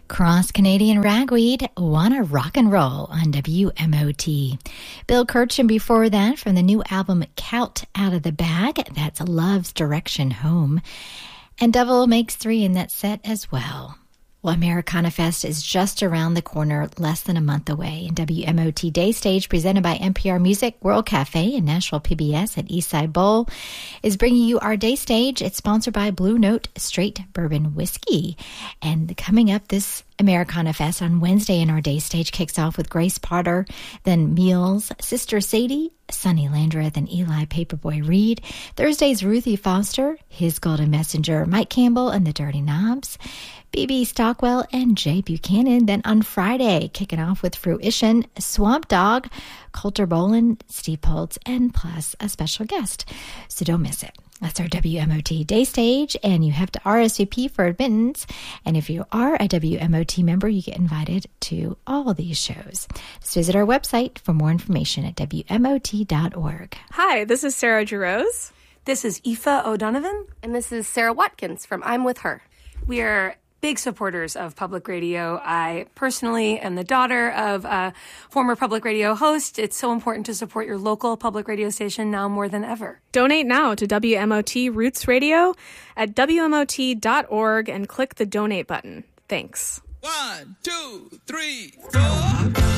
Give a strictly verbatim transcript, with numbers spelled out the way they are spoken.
Cross-Canadian Ragweed, Wanna Rock and Roll on W M O T. Bill Kirchen before that from the new album Count Out of the Bag. That's Love's Direction Home. And Devil Makes Three in that set as well. Well, Americana Fest is just around the corner, less than a month away. And W M O T Day Stage, presented by N P R Music, World Cafe, and Nashville P B S at Eastside Bowl, is bringing you our Day Stage. It's sponsored by Blue Note Straight Bourbon Whiskey. And coming up this Americana Fest on Wednesday in our Day Stage kicks off with Grace Potter, then Meals, Sister Sadie, Sonny Landreth, and Eli Paperboy Reed. Thursday's Ruthie Foster, His Golden Messenger, Mike Campbell and the Dirty Knobs, B B Stockwell, and Jay Buchanan. Then on Friday, kicking off with Fruition, Swamp Dog, Coulter Boland, Steve Poltz, and plus a special guest. So don't miss it. That's our W M O T Day Stage, and you have to R S V P for admittance. And if you are a W M O T member, you get invited to all these shows. Just visit our website for more information at W M O T dot org. Hi, this is Sarah Jarose. This is Aoife O'Donovan. And this is Sarah Watkins from I'm With Her. We are big supporters of public radio. I personally am the daughter of a former public radio host. It's so important to support your local public radio station now more than ever. Donate now to W M O T Roots Radio at W M O T dot org and click the donate button. Thanks. One, two, three, four.